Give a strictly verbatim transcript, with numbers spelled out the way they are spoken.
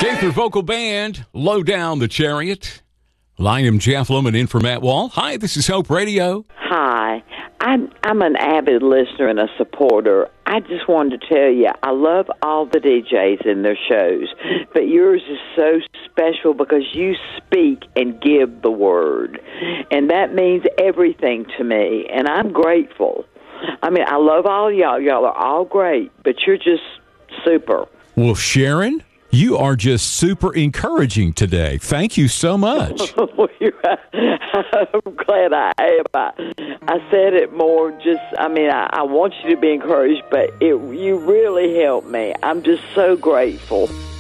Gaither Vocal Band, Low Down the Chariot. Well, I am Jeff Lumen in for Matt Wall. Hi, this is Hope Radio. Hi. I'm, I'm an avid listener and a supporter. I just wanted to tell you, I love all the D Js in their shows, but yours is so special because you speak and give the word, and that means everything to me, and I'm grateful. I mean, I love all y'all. Y'all are all great, but you're just super. Well, Sharon, you are just super encouraging today. Thank you so much. I'm glad I am. I, I said it more just, I mean, I, I want you to be encouraged, but it, you really helped me. I'm just so grateful.